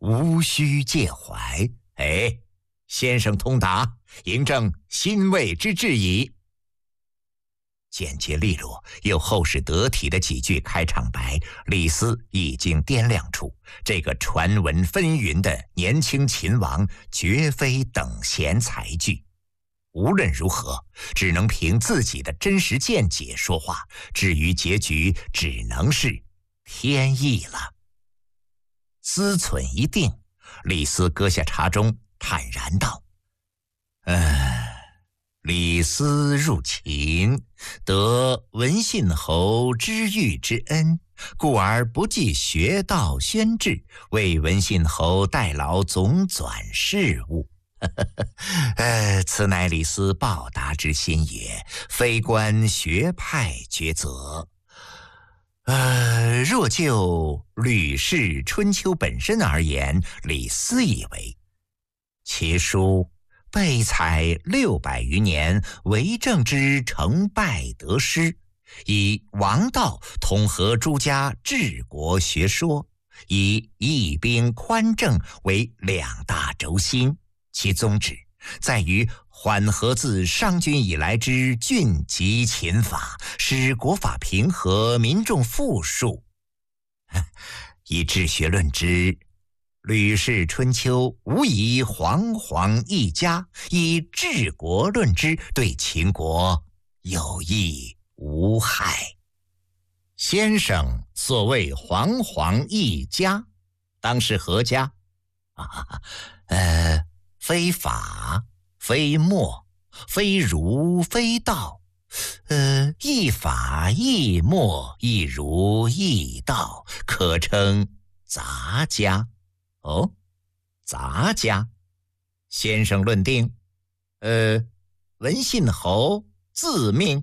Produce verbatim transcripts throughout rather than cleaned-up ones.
无需介怀。哎，先生通达，嬴政欣慰之至矣。简洁利落又厚实得体的几句开场白，李斯已经掂量出这个传闻纷纭的年轻秦王绝非等闲才具。无论如何，只能凭自己的真实见解说话，至于结局，只能是天意了。思忖一定，李斯搁下茶盅，坦然道：唉，李斯入秦，得文信侯知遇之恩，故而不计学道宣制，为文信侯代劳总纂事务。呃，此乃李斯报答之心也，非关学派抉择。呃，若就《吕氏春秋》本身而言，李斯以为其书备采六百余年为政之成败得失，以王道统合诸家治国学说，以义兵宽政为两大轴心，其宗旨在于缓和自商君以来之峻极秦法，使国法平和，民众富庶。以治学论之，《吕氏春秋》无疑煌煌一家；以治国论之，对秦国有益无害。先生所谓煌煌一家，当是何家？啊，呃，非法，非墨，非儒，非道，呃，一法一墨一儒一道，可称杂家。哦，杂家。先生论定，呃，文信侯自命。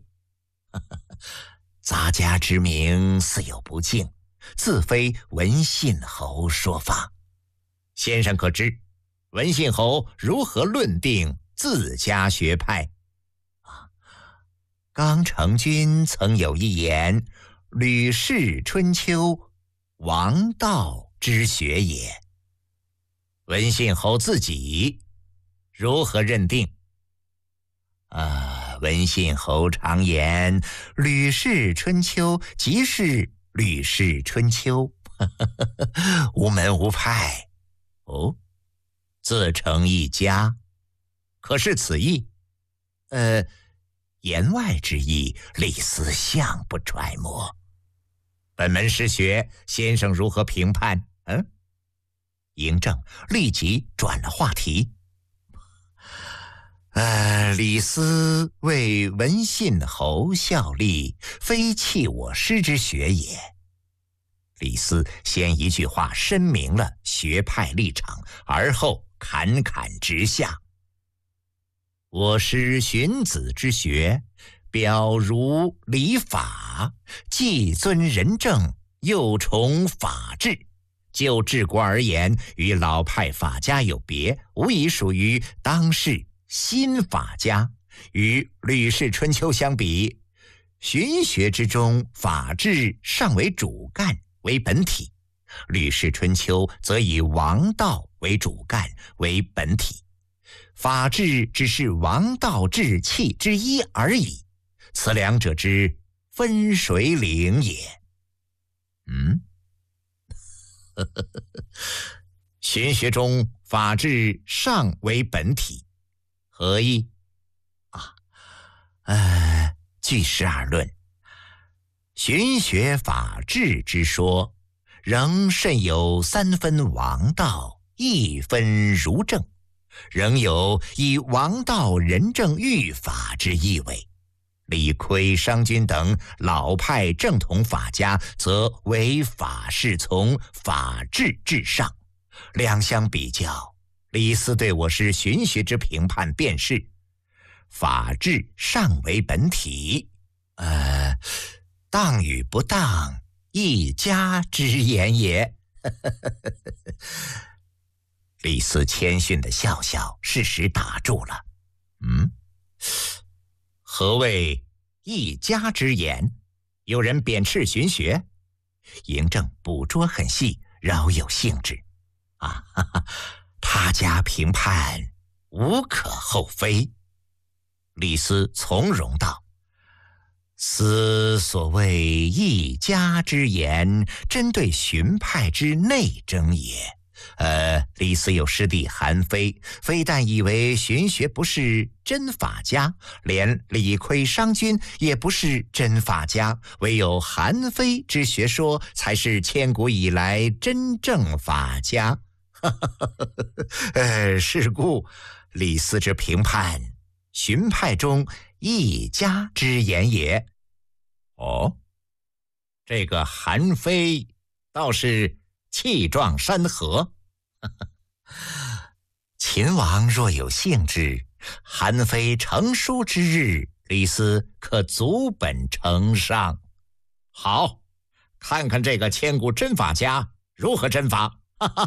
杂家之名似有不敬，自非文信侯说法。先生可知文信侯如何论定自家学派？啊，刚成君曾有一言：“吕氏春秋，王道之学也。”文信侯自己如何认定？啊，文信侯常言，《吕氏春秋》即是《吕氏春秋》，无门无派。哦，自成一家。可是此意，呃，言外之意，李斯相不揣摩。本门师学，先生如何评判？嗯？嬴政立即转了话题。呃，李斯为文信侯效力，非弃我师之学也。李斯先一句话申明了学派立场，而后侃侃直下。我师荀子之学，表儒理法，既尊仁政，又崇法治。就治国而言，与老派法家有别，无疑属于当世新法家。与《吕氏春秋》相比，荀学之中，法治尚为主干，为本体；《吕氏春秋》则以王道为主干，为本体。法治只是王道治气之一而已，此两者之分水岭也。嗯？荀学中法治尚为本体，何意？啊，呃，据实而论，荀学法治之说，仍甚有三分王道，一分儒政，仍有以王道仁政御法之意味。李悝、商均等老派正统法家则唯法是从，法治至上。两相比较，李斯对我师荀学之评判便是：法治尚为本体，呃，当与不当，一家之言也。李斯谦逊的笑笑，适时打住了。嗯？何谓一家之言？有人贬斥荀学？嬴政捕捉很细，饶有兴致。 啊，哈哈，他家评判无可厚非。李斯从容道：“斯所谓一家之言，针对荀派之内争也。呃，李斯有师弟韩非，非但以为荀学不是真法家，连李悝、商均也不是真法家，唯有韩非之学说才是千古以来真正法家。呃，是故李斯之评判，荀派中一家之言也。”哦，这个韩非倒是气壮山河。秦王若有兴致，韩非成书之日，李斯可足本呈上。好，看看这个千古真法家如何真法。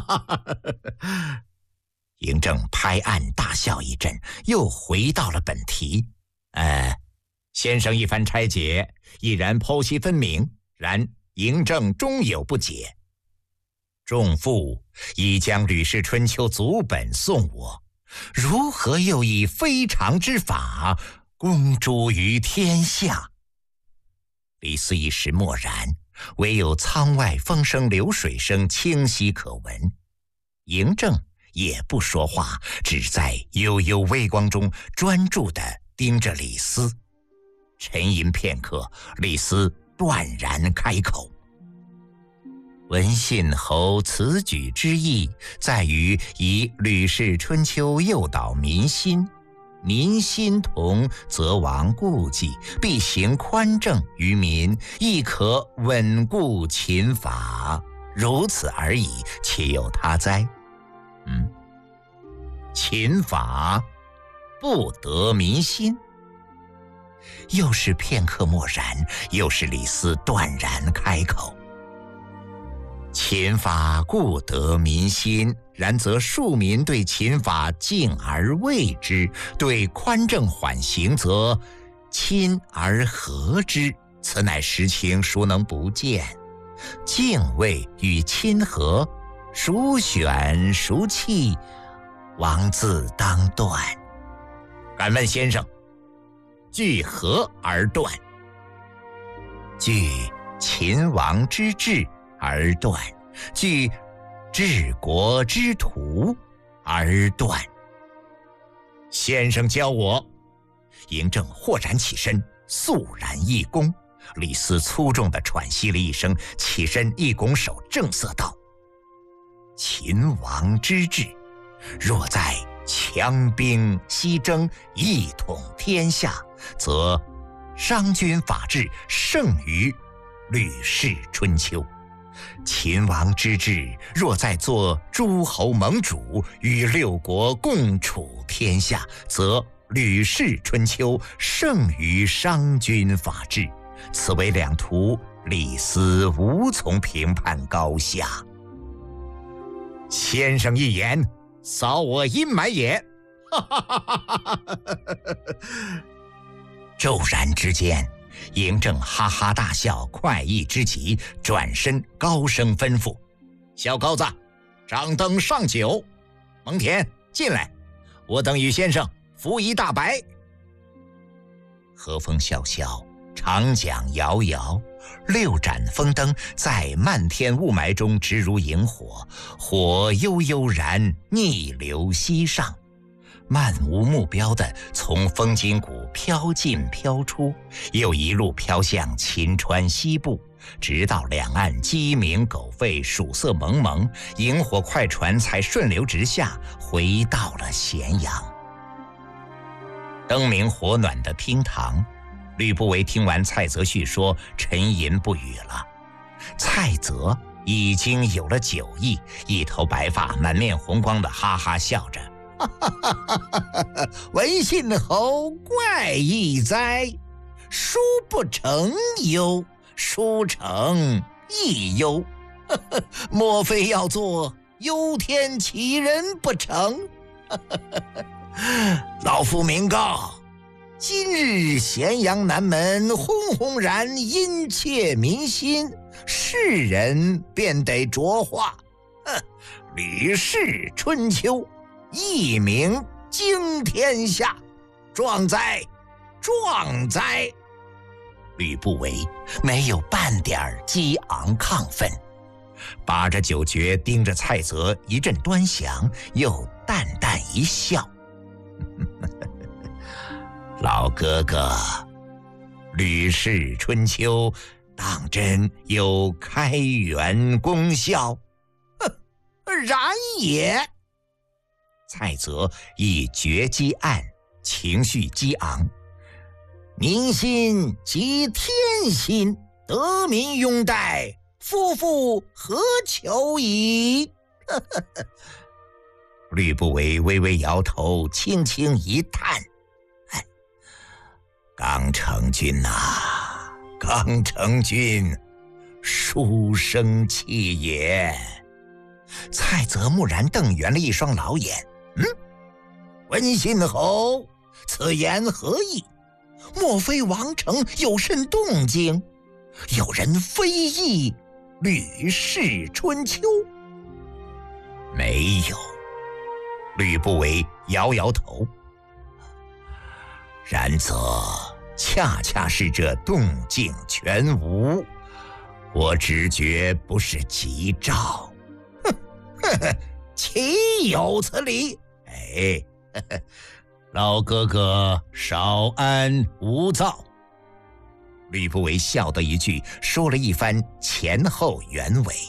嬴政拍案大笑一阵，又回到了本题。呃，先生一番拆解，毅然剖析分明，然嬴政终有不解。仲父已将《吕氏春秋》祖本送我，如何又以非常之法公诸于天下？李斯一时默然，唯有舱外风声流水声清晰可闻。嬴政也不说话，只在悠悠微光中专注地盯着李斯。沉吟片刻，李斯断然开口：“闻信侯此举之意，在于以《吕氏春秋》诱导民心，民心同，则亡顾忌，必行宽政于民，亦可稳固秦法，如此而已，岂有他哉？”嗯，秦法不得民心。又是片刻默然，又是李斯断然开口：“秦法固得民心，然则庶民对秦法敬而畏之，对宽政缓刑则亲而和之，此乃实情，孰能不见？敬畏与亲和，孰选孰弃，王自当断。敢问先生，据何而断？”“据秦王之治而断，据治国之途而断。”先生教我。嬴政豁然起身，肃然一躬。李斯粗重地喘息了一声，起身一拱手，正色道：“秦王之治，若在强兵西征，一统天下，则商均法治胜于《吕氏春秋》；秦王之治，若在做诸侯盟主，与六国共处天下，则《吕氏春秋》胜于商均法治。此为两途，李斯无从评判高下。”先生一言，扫我阴霾也。骤然之间，嬴政哈哈大笑，快意之极，转身高声吩咐：“小高子，掌灯上酒。蒙恬进来，我等与先生服一大白。”和风萧萧，长桨遥遥，六盏风灯在漫天雾霾中直如萤火，火悠悠然逆流西上，漫无目标地从风金谷飘进飘出，又一路飘向秦川西部，直到两岸鸡鸣狗吠，曙色蒙蒙，萤火快船才顺流直下，回到了咸阳。灯明火暖的厅堂，吕不韦听完蔡泽叙说，沉吟不语了。蔡泽已经有了酒意，一头白发，满面红光的哈哈笑着：“闻信侯怪异哉，书不成忧，书成亦忧。莫非要做忧天杞人不成？老夫明告，今日咸阳南门轰轰然殷切民心，世人便得着化。哼， 吕氏春秋，一鸣惊天下，壮哉，壮哉！”吕不韦没有半点激昂亢奋，把着酒爵盯着蔡泽一阵端详，又淡淡一笑：“老哥哥，吕氏春秋当真有开元功效？”“然也。”蔡泽以决击案，情绪激昂：“民心即天心，得民拥戴，夫妇何求矣？”吕不韦微微摇头，轻轻一叹：“哎，刚成君呐、啊，刚成君，书生气也。”蔡泽蓦然瞪圆了一双老眼：“嗯，文信侯，此言何意？莫非王城有甚动静？有人非议吕氏春秋？”“没有。”吕不韦摇摇头。“然则恰恰是这动静全无，我直觉不是吉兆。”“呵呵，岂有此理！哎，呵呵，老哥哥少安勿躁。”吕不韦笑得一句，说了一番前后原委。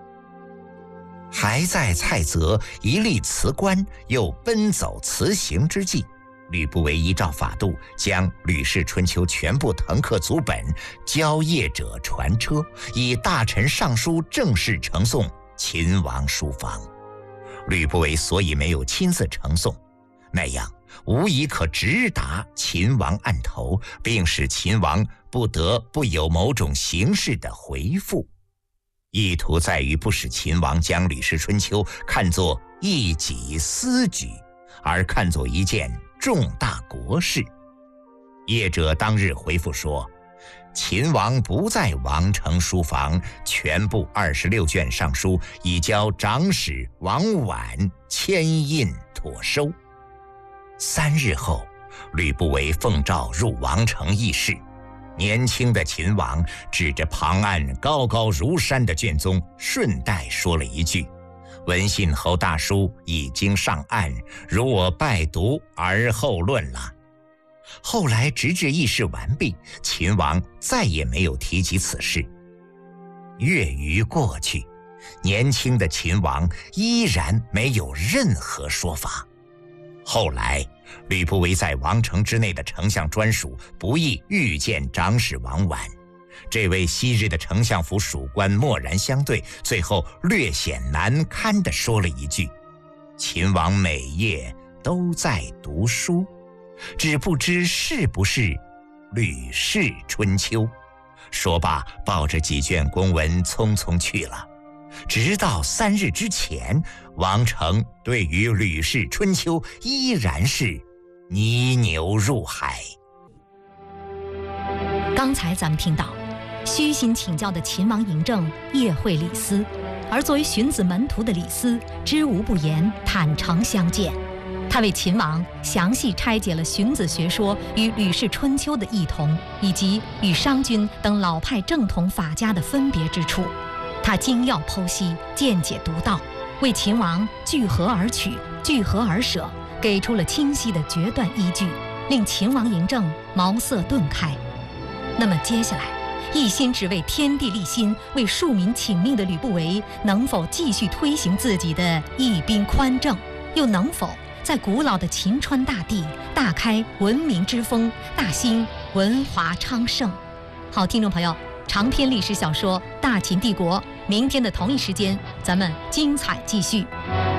还在蔡泽一力辞官又奔走辞行之际，吕不韦依照法度，将《吕氏春秋》全部誊刻组本交业者传车，以大臣上书正式呈送秦王书房。吕不韦所以没有亲自呈送，那样无疑可直达秦王案头，并使秦王不得不有某种形式的回复。意图在于不使秦王将《吕氏春秋》看作一己私举，而看作一件重大国事。业者当日回复说，秦王不在王城书房，全部二十六卷上书已交长史王绾签印妥收。三日后，吕不韦奉诏入王城议事。年轻的秦王指着旁岸高高如山的卷宗，顺带说了一句：“文信侯大书已经上岸，如我拜读而后论了。”后来直至议事完毕，秦王再也没有提及此事。月余过去，年轻的秦王依然没有任何说法。后来吕不韦在王城之内的丞相专属不意遇见长史王绾，这位昔日的丞相府属官默然相对，最后略显难堪地说了一句：“秦王每夜都在读书，只不知是不是《吕氏春秋》。”说罢，抱着几卷公文匆匆去了。直到三日之前，王成对于《吕氏春秋》依然是泥牛入海。 刚才咱们听到，虚心请教的秦王嬴政夜会李斯，而作为荀子门徒的李斯知无不言，坦诚相见。他为秦王详细拆解了荀子学说与《吕氏春秋》的异同，以及与商君等老派正统法家的分别之处。他精要剖析，见解独到，为秦王聚合而取，聚合而舍，给出了清晰的决断依据，令秦王嬴政茅塞顿开。那么接下来，一心只为天地立心、为庶民请命的吕不韦，能否继续推行自己的义兵宽政，又能否在古老的秦川大地大开文明之风，大兴文华昌盛？好，听众朋友，长篇历史小说《大秦帝国》，明天的同一时间，咱们精彩继续。